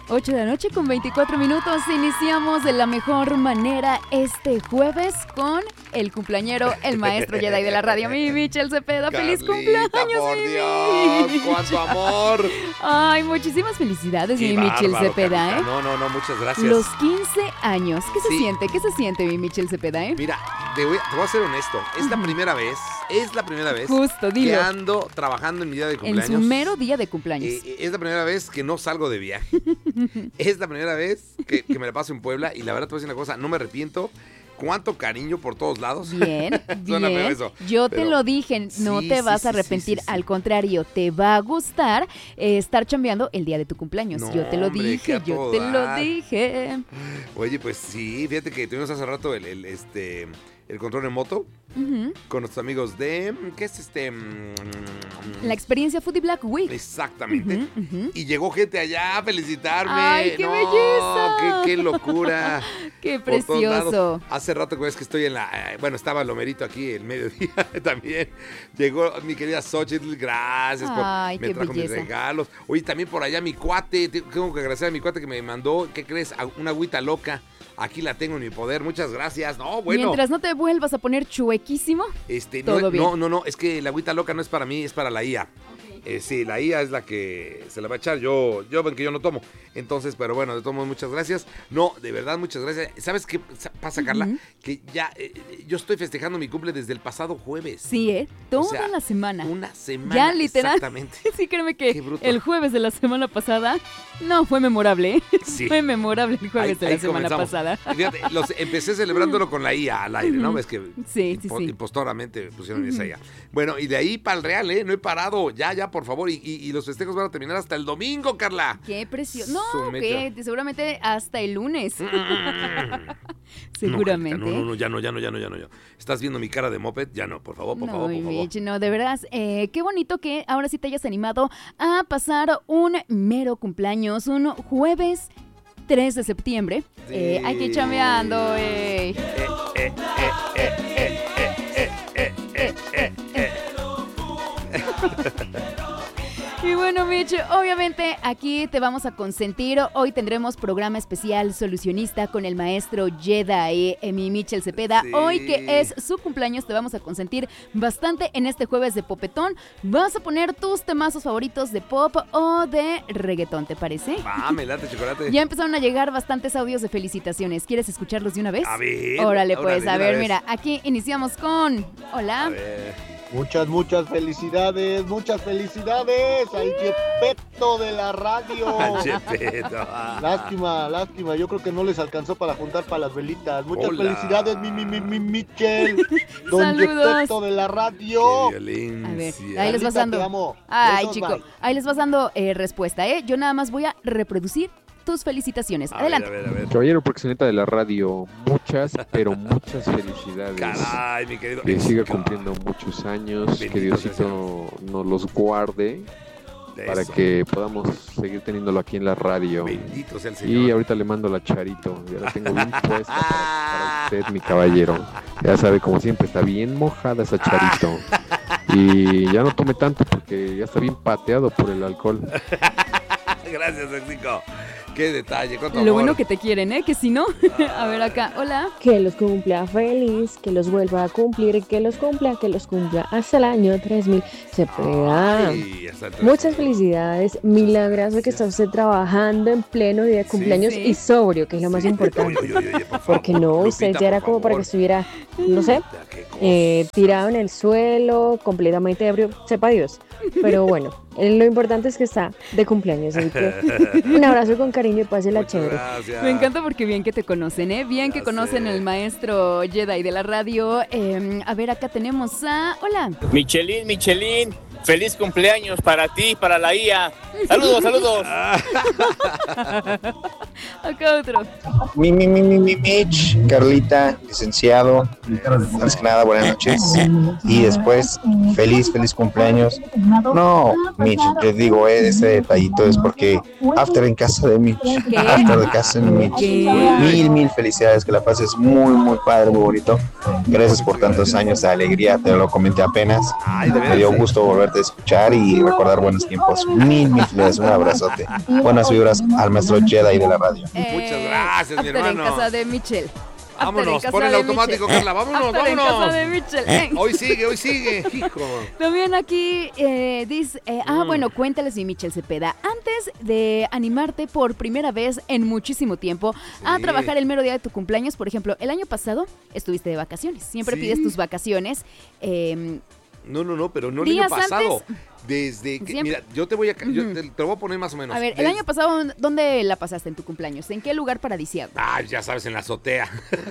8 de la noche con 24 minutos. Iniciamos de la mejor manera este jueves con el cumpleañero, el maestro Jedi de la radio, mi Michel Cepeda. Carlita, ¡Feliz cumpleaños, por mi Dios! Mich! ¡Cuánto amor! Ay, muchísimas felicidades, Qué mi Michel bárbaro, Cepeda, Carlita. No, muchas gracias. Los 15 años. ¿Qué se Sí. siente? ¿Qué se siente, mi Michel Cepeda, Mira, te voy a ser honesto. Es la primera vez Justo, que dilo. ando trabajando en mi día de En cumpleaños. su mero día de cumpleaños. Es la primera vez que no salgo de viaje. Es la primera vez que me la paso en Puebla. Y la verdad te voy a decir una cosa, no me arrepiento. Cuánto cariño por todos lados. Bien, Suena feo bien. eso, Yo te pero lo dije, no sí, te sí, vas sí, a arrepentir. sí, sí. Al contrario, te va a gustar estar chambeando el día de tu cumpleaños. No, Yo te lo hombre, qué dije, a yo todo te lo dar. dije. Oye, pues sí, fíjate que tuvimos hace rato el control remoto Ujú. con nuestros amigos de... ¿Qué es La experiencia Foodie Black Week. Exactamente. Ujú, ujú. Y llegó gente allá a felicitarme. ¡Ay, qué No, belleza! ¡Qué locura! Qué Por todos lados. precioso. Hace rato que ves que estoy bueno, estaba Lomerito aquí el mediodía también. Llegó mi querida Xochitl, gracias Ay, me qué trajo mis belleza. regalos. Oye, también por allá mi cuate, tengo que agradecer a mi cuate que me mandó, ¿qué crees? Una agüita loca. Aquí la tengo en mi poder, muchas gracias. No, bueno. Mientras no te vuelvas a poner chuequísimo. todo bien. No, es que la agüita loca no es para mí, es para la IA. Sí, la IA es la que se la va a echar. Yo ven que yo no tomo. Entonces, pero bueno, de todos modos, muchas gracias. No, de verdad, muchas gracias. ¿Sabes qué pasa, Carla? Ujú. Que ya yo estoy festejando mi cumple desde el pasado jueves. Sí, toda O sea, la semana. Una semana. Ya, literal. Exactamente. Sí, créeme Qué que bruto. el jueves de la semana pasada no fue memorable, ¿eh? Sí. Fue memorable el jueves de la Ahí semana comenzamos. pasada. Fíjate, empecé celebrándolo con la IA al aire, ¿no? Ujú. Ves que Sí. impostoramente pusieron esa IA. Bueno, y de ahí para el Real, ¿eh? No he parado. Ya, por favor. Y los festejos van a terminar hasta el domingo, Carla. Qué precioso. No, Su mecha. que seguramente hasta el lunes. Seguramente. No, ya no. ¿Estás viendo mi cara de moped? Ya no, por favor, por favor. Mitch, no, de veras, qué bonito que ahora sí te hayas animado a pasar un mero cumpleaños, un jueves 3 de septiembre. Sí. Hay que ir chambeando, Y bueno, Mitch, obviamente aquí te vamos a consentir. Hoy tendremos programa especial solucionista con el maestro Jedi, mi Michel Cepeda. Sí. Hoy que es su cumpleaños te vamos a consentir bastante en este jueves de popetón. Vas a poner tus temazos favoritos de pop o de reggaetón, ¿te parece? Me late chocolate. Ya empezaron a llegar bastantes audios de felicitaciones. ¿Quieres escucharlos de una vez? A ver. Órale, pues, de a una ver, vez. mira, aquí iniciamos con... Hola. A ver. Muchas felicidades al Chepeto de la radio. Chepeto. Lástima, yo creo que no les alcanzó para juntar para las velitas. Muchas Hola. felicidades, mi Michel, don Saludos. Chepeto de la radio. Qué violencia. A ver, ahí les vas Carlita, dando. te amo. Ay, Besos, chico, bye. ahí les vas dando respuesta, ¿eh? Yo nada más voy a reproducir tus felicitaciones. Adelante. A ver. Caballero proxeneta de la radio, pero muchas felicidades. Caray, mi querido. Que siga cumpliendo muchos años, Bendito que Diosito nos los guarde para Eso. que podamos seguir teniéndolo aquí en la radio. Bendito sea el Señor. Y ahorita le mando la Charito, ya la tengo bien puesta para usted, mi caballero. Ya sabe, como siempre, está bien mojada esa Charito. Y ya no tome tanto porque ya está bien pateado por el alcohol. Gracias, Mexico. Qué detalle, cuánto Lo amor. bueno que te quieren, ¿eh? Que si no. A ver acá. Hola. Que los cumpla feliz, que los vuelva a cumplir, que los cumpla hasta el año 3000. Cepeda. Ay, hasta el Muchas felicidades, milagroso que está usted trabajando en pleno día de cumpleaños Sí. y sobrio, que es lo más importante. Oye, por favor. Porque no, usted Lupita, ya era por como para que favor. estuviera, no sé, Qué cosa. tirado en el suelo, completamente ebrio, sepa Dios. Pero bueno, lo importante es que está de cumpleaños. Así que un abrazo con cariño y pásela Muchas chévere. gracias. Me encanta porque bien que te conocen, ¿eh? Bien que Ya conocen sé. el maestro Jedi de la radio. A ver, acá tenemos a... Hola. Michelin, feliz cumpleaños para ti, para la IA. Saludos. Acá otro. Mitch, Carlita, licenciado, antes que nada, buenas noches. Y después, feliz cumpleaños. No, Mitch, les digo, ese detallito es porque after en casa de Mitch, after de casa de Mitch. Mil felicidades, que la pases muy padre, muy bonito. Gracias por tantos años de alegría, te lo comenté apenas. Me dio gusto volverte a escuchar y recordar buenos tiempos. Mil felicidades, un abrazote. Buenas vibras al maestro Jedi de la radio. Muchas gracias, mi After hermano. en casa de Michelle. Vámonos, pon el automático, Carla, vámonos. En casa de Michelle. Hoy sigue, hijo. También aquí dice, bueno, cuéntales mi Michelle Cepeda, antes de animarte por primera vez en muchísimo tiempo a trabajar el mero día de tu cumpleaños, por ejemplo, el año pasado estuviste de vacaciones, siempre pides tus vacaciones. No, pero no el año pasado. Desde que, Siempre. mira, yo te voy a te lo voy a poner más o menos. A ver, el año pasado, ¿dónde la pasaste en tu cumpleaños? ¿En qué lugar paradisíaco? Ya sabes, en la azotea.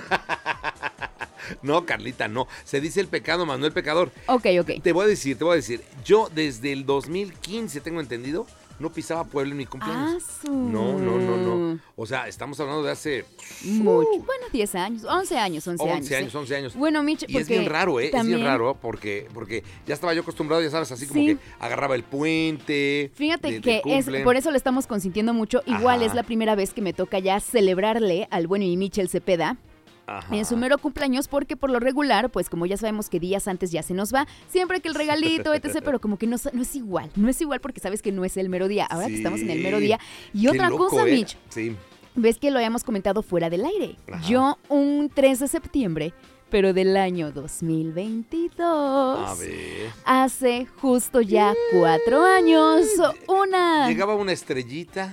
No, Carlita, no. Se dice el pecado, Manuel Pecador. Ok. Te voy a decir. Yo desde el 2015, tengo entendido, no pisaba Puebla en mi cumpleaños. No. O sea, estamos hablando de hace... Mucho. Bueno, 10 años, 11 años. 11 años. Bueno, Mitch, y es bien raro, Es bien raro porque ya estaba yo acostumbrado, ya sabes, así como que agarraba el puente. Fíjate que por eso le estamos consintiendo mucho. Igual es la primera vez que me toca ya celebrarle al bueno y Michelle Cepeda en su mero cumpleaños, porque por lo regular, pues como ya sabemos que días antes ya se nos va, siempre que el regalito, etc., pero como que no es igual porque sabes que no es el mero día, ahora que estamos en el mero día. Y otra cosa, Mitch, ves que lo habíamos comentado fuera del aire, yo un 3 de septiembre, pero del año 2022, a ver, hace justo ya 4 años, llegaba una estrellita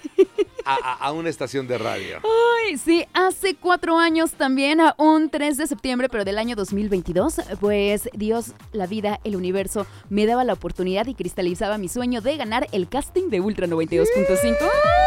a una estación de radio. Ay, sí, hace 4 años también, a un 3 de septiembre, pero del año 2022, pues Dios, la vida, el universo, me daba la oportunidad y cristalizaba mi sueño de ganar el casting de Ultra 92.5.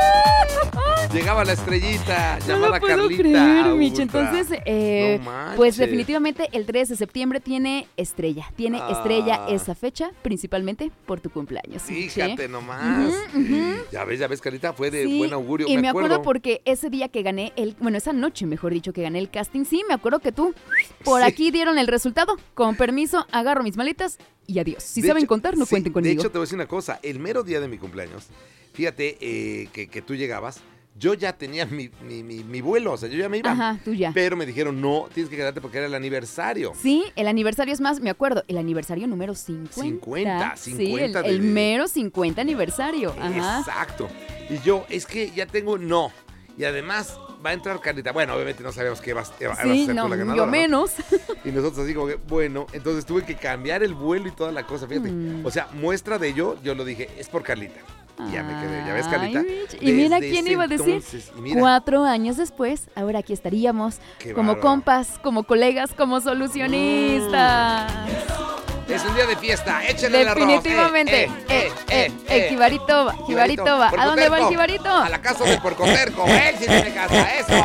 Llegaba la estrellita llamada no lo puedo Carlita. creer, Mich. Entonces, no pues definitivamente el 3 de septiembre tiene estrella esa fecha, principalmente por tu cumpleaños. Fíjate nomás. Ya ves, Carlita, fue de buen augurio. Y me acuerdo porque ese día que gané esa noche, mejor dicho, que gané el casting, me acuerdo que tú, por aquí dieron el resultado. Con permiso, agarro mis maletas y adiós. Si saben contar, no cuenten conmigo. De hecho, te voy a decir una cosa. El mero día de mi cumpleaños, fíjate que tú llegabas, yo ya tenía mi vuelo, o sea, yo ya me iba. Ajá, tú ya. Pero me dijeron, no, tienes que quedarte porque era el aniversario. Sí, el aniversario es más, me acuerdo, el aniversario número 50. Sí, el mero 50 aniversario. Ajá. Exacto. Y yo, es que ya tengo, no. Y además va a entrar Carlita. Bueno, obviamente no sabíamos qué ibas a hacer con la ganadora. Yo menos. Y nosotros así como que, bueno, entonces tuve que cambiar el vuelo y toda la cosa, fíjate. O sea, muestra de ello, yo lo dije, es por Carlita. Y ya me quedé, ya ves, Carlita. Y mira quién iba a decir. 4 años después, ahora aquí estaríamos como compas, como colegas, como solucionistas. Es un día de fiesta, échenle el arroz. Definitivamente. Jibarito va. ¿A dónde va el Jibarito? A la casa del puercoterco. Él sí tiene casa, eso.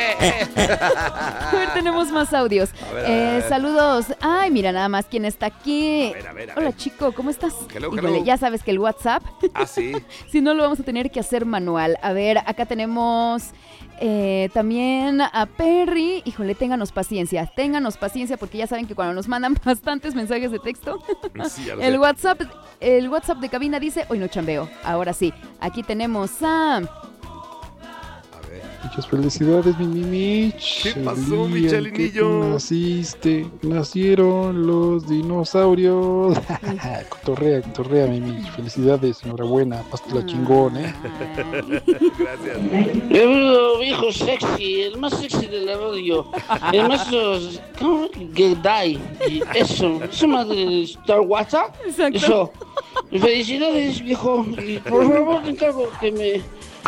A ver, tenemos más audios. A ver. Saludos. Ay, mira nada más quién está aquí. A ver. Hola, chico, ¿cómo estás? Hello. Híjole, ya sabes que el WhatsApp. Sí. Si no, lo vamos a tener que hacer manual. A ver, acá tenemos también a Perry. Híjole, ténganos paciencia porque ya saben que cuando nos mandan bastantes mensajes de texto, sí, ya lo sé. El WhatsApp de cabina dice, hoy no chambeo. Ahora sí, aquí tenemos a... Muchas felicidades, mi Mich. ¿Qué pasó, Michelinillo? Nacieron los dinosaurios. Cotorrea, mi Mich. Felicidades, enhorabuena. Pásala chingón, Gracias. Viejo sexy, el más sexy de la radio. El más... ¿Cómo? Gedai. Eso más de Star WhatsApp. Exacto. Eso. Felicidades, viejo. Y por favor, te encargo que me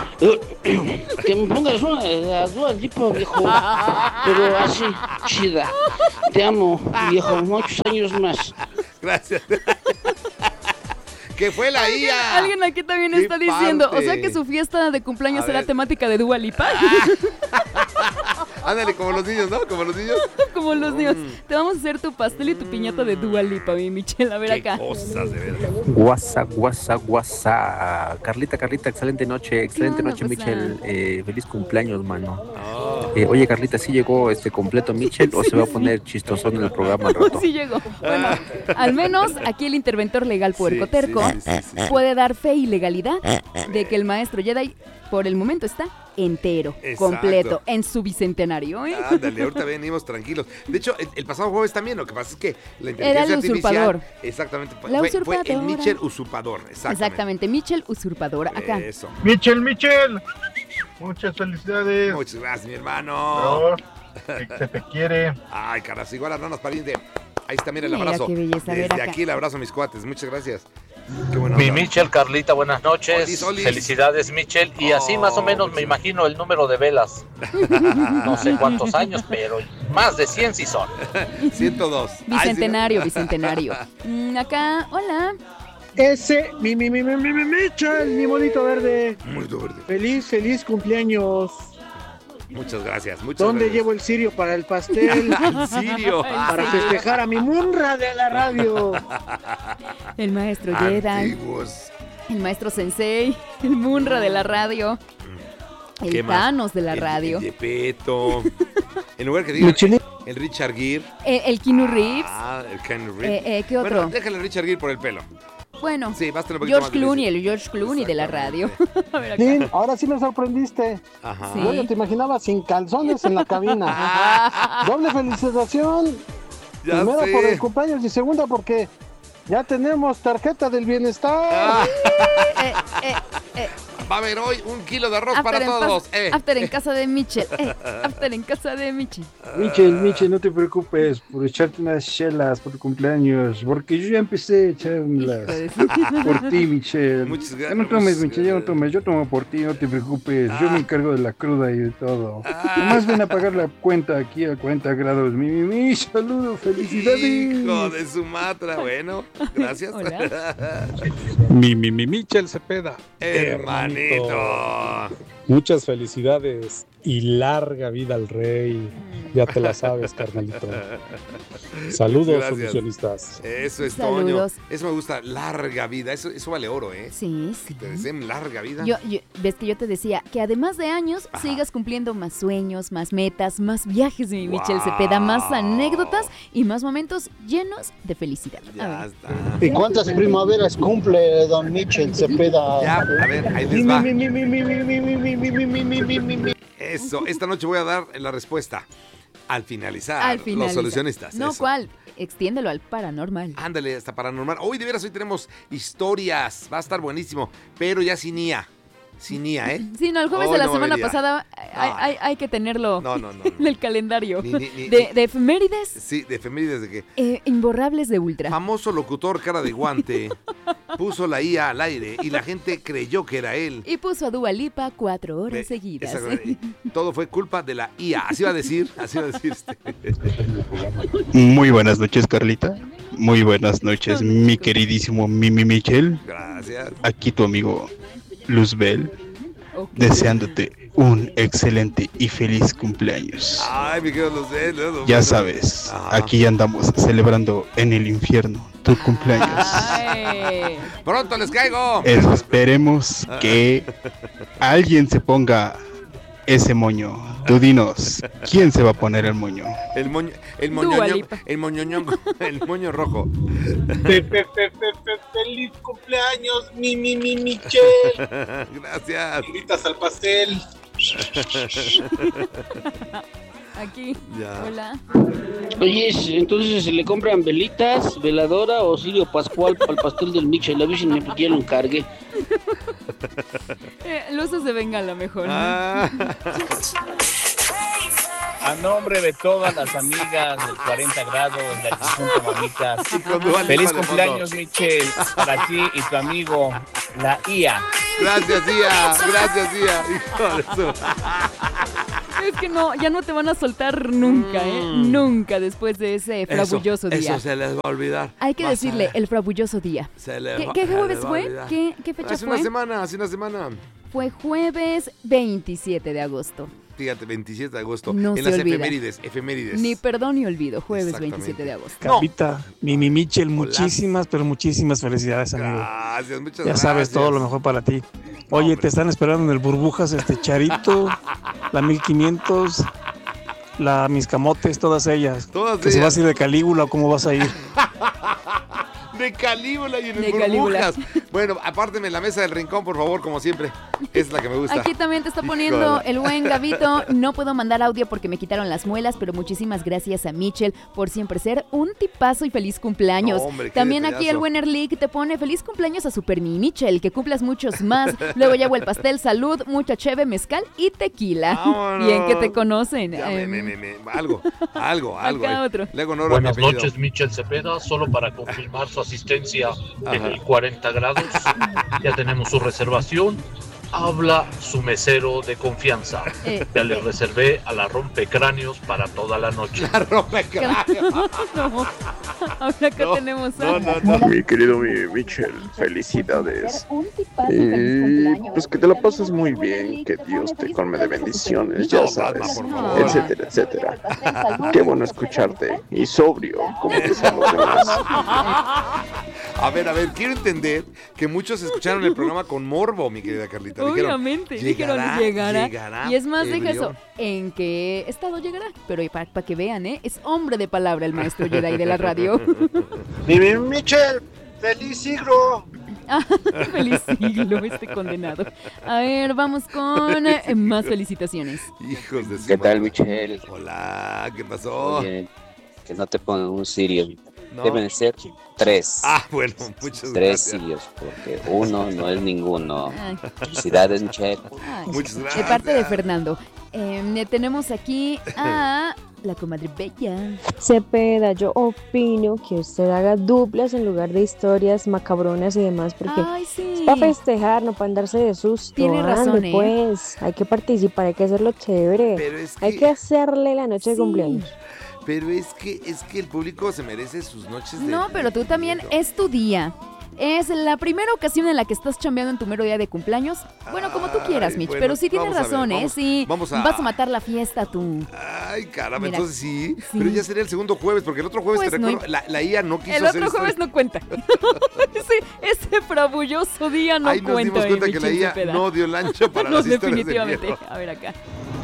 pongas una de las dudas tipo, viejo, pero así, chida. Te amo, viejo, muchos años más. Gracias. Que fue la IA. Alguien aquí también está diciendo, o sea que su fiesta de cumpleaños será temática de Dua Lipa. Ándale, como los niños, ¿no? Como los niños. Como los niños. Te vamos a hacer tu pastel y tu piñata de Dua Lipa, mi Michelle. A ver Qué acá. cosas, de verdad. Guasa. Carlita, excelente noche, onda, Michelle. Feliz cumpleaños, mano. Oye, Carlita, ¿sí llegó completo Michelle o se va a poner chistosón en el programa al rato? Sí llegó. Bueno, al menos aquí el interventor legal puercoterco puede dar fe y legalidad de que el maestro Jedi por el momento está entero, completo, en su bicentenario. Ándale, ahorita venimos tranquilos. De hecho, el pasado jueves también, lo que pasa es que la inteligencia era el usurpador. Exactamente, Fue el Michel usurpador. Exactamente, Michel usurpador, acá. Eso. Michel, muchas felicidades. Muchas gracias, mi hermano. Se te quiere. Ay, carajo, igual no nos pariente. Ahí está, mira el Mira abrazo. qué belleza, Desde ver acá. aquí el abrazo a mis cuates. Muchas gracias. Qué buena Mi onda. Michel, Carlita, buenas noches. Olis, olis. Felicidades, Michel. Y así más o menos me imagino el número de velas. No sé cuántos años, pero más de 100 sí son. 102. Bicentenario. Acá, hola. Ese, mi Michel, mi monito verde. Monito verde. Feliz cumpleaños. Muchas gracias. ¿Dónde llevo el cirio para el pastel? ¿El cirio? Para festejar a mi Munra de la radio. El maestro Jedi. Antiguos. El maestro Sensei. El Munra de la radio. ¿Qué El más? Thanos de la radio. El Yepeto. En lugar que digan el Richard Gere. El Keanu Reeves. El Keanu Reeves. ¿Qué otro? Bueno, déjale a Richard Gere por el pelo. Bueno, sí, vas a tener un poquito George más de Clooney, el George Clooney de la radio. A ver acá. Sí, ahora sí me sorprendiste. Ajá. Sí. Yo ya te imaginaba sin calzones en la cabina. Doble felicitación. Ya Primero sé. por el cumpleaños y segunda porque ya tenemos tarjeta del bienestar. Va a haber hoy 1 kilo de arroz After para todos. After en casa de Michel. After en casa de Michel. Michel, no te preocupes por echarte unas chelas por tu cumpleaños, porque yo ya empecé a echármelas por ti, Michel. Muchas gracias. Ya no tomes, Michel, ya no tomes, yo tomo por ti, no te preocupes, yo me encargo de la cruda y de todo. Nomás ven a pagar la cuenta aquí a 40 grados, mi saludo, felicidades. Hijo de Sumatra, bueno, gracias. Mi Michel Cepeda. Hermanito. Muchas felicidades y larga vida al rey. Ya te la sabes, carnalito. Saludos, Gracias. solucionistas. Eso es, Saludos. Toño. Eso me gusta, larga vida. Eso vale oro, ¿eh? Sí. Que te deseen larga vida. Ves que yo te decía que además de años sigas cumpliendo más sueños, más metas, más viajes, mi Michel Cepeda, más anécdotas y más momentos llenos de felicidad. Ya está. ¿Y cuántas primaveras cumple don Michel Cepeda? Ya, a ver, ahí les va. Eso, esta noche voy a dar la respuesta al finalizar. Los solucionistas. No, eso. ¿cuál? Extiéndelo al paranormal. Ándale, hasta paranormal. Hoy de veras, hoy tenemos historias. Va a estar buenísimo, pero ya sin IA. Sin IA, ¿eh? Sí, no, el jueves Hoy de la no semana venía. pasada hay que tenerlo en el calendario. De efemérides. Sí, de efemérides de que Imborrables de Ultra. famoso locutor cara de guante puso la IA al aire y la gente creyó que era él. Y puso a Dua Lipa 4 horas Ve, seguidas. Todo fue culpa de la IA. Así va a decir, Muy buenas noches, Carlita. Muy buenas noches, mi queridísimo Mimi Michel. Gracias. Aquí tu amigo Luzbel, deseándote un excelente y feliz cumpleaños. Ay, me quedo los dedos. Ya sabes, aquí andamos celebrando en el infierno tu cumpleaños. Pronto les caigo. Esperemos que alguien se ponga ese moño. Tú dinos, ¿quién se va a poner el moño? El moño rojo. Feliz cumpleaños, mi Michel. Gracias. Gritas al pastel. Aquí. Ya. Hola. Oye, entonces se le compran velitas, veladora o cirio pascual para el pastel del Michel. A ver si me ya lo encargue. Luces de bengala mejor. A nombre de todas las amigas del 40 grados, de Conjunto Mamitas, feliz cumpleaños, Michel, para ti y tu amigo, la IA. Gracias, IA. Gracias, IA. Hijo de su... Es que no, ya no te van a soltar nunca, nunca después de ese frabulloso día. Eso se les va a olvidar. Hay que decirle el frabulloso día. ¿Qué jueves fue? ¿Qué fecha hace fue? Hace una semana. Fue jueves 27 de agosto. Fíjate, 27 de agosto. No en se las olvida. efemérides. Ni perdón ni olvido, jueves 27 de agosto. Carlita, Mimi Michel, muchísimas, pero muchísimas felicidades, amigo. Gracias, muchas Ya gracias. sabes, todo lo mejor para ti. Oye, te están esperando en el Burbujas, Charito, la 1500, la Miscamotes, todas ellas. Que si vas a ir de Calígula o cómo vas a ir. De Calígula y en el De Calígula. Burbujas. Bueno, apárteme la mesa del rincón, por favor, como siempre. Es la que me gusta. Aquí también te está poniendo el buen Gabito. No puedo mandar audio porque me quitaron las muelas, pero muchísimas gracias a Michel por siempre ser un tipazo y feliz cumpleaños. No, hombre, qué También aquí detallazo. el buen Erlik te pone feliz cumpleaños a Super Mi Michel, que cumplas muchos más. Luego llevo el pastel, salud, mucha cheve, mezcal y tequila. Vámonos. Bien que te conocen. Ya, algo. Acá otro. Le hago honor a mi Buenas apellido. noches, Michel Cepeda. Solo para confirmar su asistencia en el 40 grados. Ya tenemos su reservación. Habla su mesero de confianza. Ya le reservé a la rompecráneos para toda la noche. La rompecráneos. No. Ahora acá tenemos a... Mi querido Michel, felicidades. Y pues que te lo pases muy bien, que Dios te colme de bendiciones, ya sabes, etcétera, etcétera. Qué bueno escucharte y sobrio, como dicen los demás. A ver, quiero entender que muchos escucharon el programa con morbo, mi querida Carlita. Obviamente, dijeron llegará. Y es más, deja ebrio. eso. ¿En qué estado llegará? Pero para que vean, es hombre de palabra el maestro Jedi de la radio. Mimi Michel, feliz siglo. Feliz siglo, condenado. A ver, vamos con más felicitaciones. Hijos de su ¿Qué tal, madre. Michel? Hola, ¿qué pasó? Oye, que no te pongan un sirio. No. Deben ser 3. Bueno, muchas 3 gracias. sirios, porque uno no es ninguno. Ay. Felicidades, Michel. Muchas De gracias. parte de Fernando. Tenemos aquí a la comadre Bella. Cepeda, yo opino que usted haga duplas en lugar de historias macabronas y demás, porque Ay, sí. es para festejar, no para andarse de susto. Tiene razón, Ande, ¿eh? pues, hay que participar, hay que hacerlo chévere. Pero es Hay que hacerle la noche de cumpleaños. Pero es que el público se merece sus noches de... No, pero tú también, es tu día. Es la primera ocasión en la que estás chambeando en tu mero día de cumpleaños. Bueno, como tú quieras, Mitch, bueno, pero sí tienes vamos a ver, razón, vamos- Sí, vamos a- vas a matar la fiesta tú. Ay, caramba, Mira, entonces sí, sí. pero ya sería el segundo jueves, porque el otro jueves, Pues te no recuerdo, la IA no quiso El hacer otro jueves historia. no cuenta. ese frabulloso día no Ahí nos cuenta. dimos cuenta que la Michel IA Cepeda. no dio el ancho para No, las historias de definitivamente. miedo. A ver acá.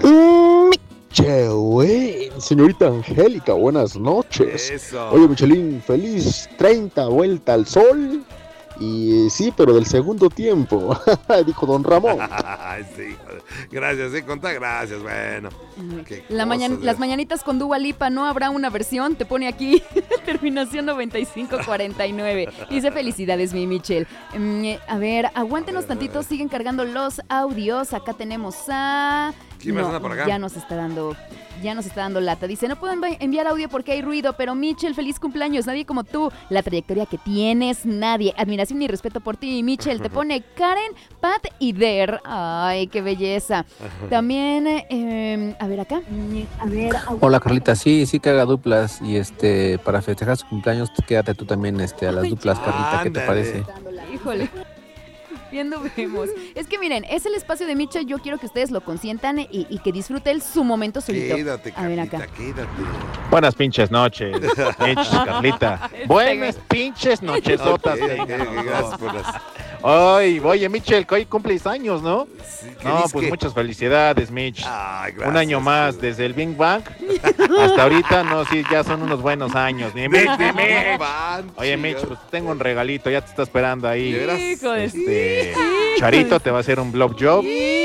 Señorita Angélica, buenas noches. Eso. Oye, Michelín, feliz 30 vuelta al sol. Y sí, pero del segundo tiempo, dijo don Ramón. Ay, sí, joder. Gracias, conta, gracias, bueno. Qué Las cosas, mañanitas con Dua Lipa, ¿no habrá una versión? Te pone aquí, terminación 9549. Dice felicidades, mi Michel. A ver, aguántenos tantito, siguen cargando los audios. Acá tenemos a... ¿Quién más anda por acá? Ya nos está dando lata. Dice, no puedo enviar audio porque hay ruido, pero Michel, feliz cumpleaños. Nadie como tú. La trayectoria que tienes, nadie. Admiración y respeto por ti, Michel. Te pone Karen, Pat y Der. Ay, qué belleza. También, a ver acá. Hola Carlita, sí que haga duplas y para festejar su cumpleaños quédate tú también a las duplas, Carlita, ¿qué te parece? Híjole. Viendo vemos. Es que miren, es el espacio de Michel. Yo quiero que ustedes lo consientan y que disfrute él su momento solito. Quédate, a ver acá. quédate. Buenas pinches noches, Mitch, Carlita. Buenas pinches nochesotas. Gracias por las... Ay, oye, Michel, que hoy cumples años, ¿no? No, ¿qué pues dice? muchas felicidades, Mitch. Ay, Un año más, desde el Big Bang hasta ahorita, no, sí, ya son unos buenos años. Ni Mitch, ni Mitch. Oye, Mitch, pues tengo un regalito, ya te está esperando ahí. ¿De veras? Hijo de Charito te va a hacer un blowjob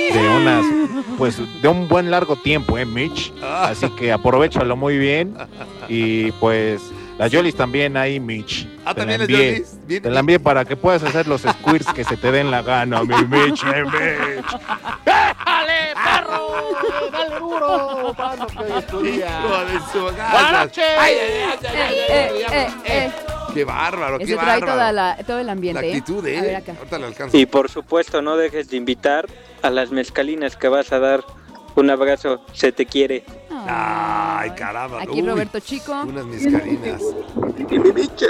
de un buen largo tiempo, Mitch. Así que aprovechalo muy bien. Y pues las Yolis también ahí, Mitch. ¿También las Yolis? Bien. Te la envié para que puedas hacer los squirts que se te den la gana, mi Mitch, Mitch. ¡Déjale, perro! ¡Dale duro! ¡Pano que estudia! Hijo de su ¡Buenas noches! ¡Ay, ¡Qué bárbaro, qué Ese trae bárbaro! todo el ambiente. La actitud, A ver acá. Ahorita le alcanzo. Y por supuesto, no dejes de invitar a las mezcalinas que vas a dar. Un abrazo, se te quiere. Ay, caramba. Aquí Uy, Roberto Chico. Unas mezcalinas. Michel,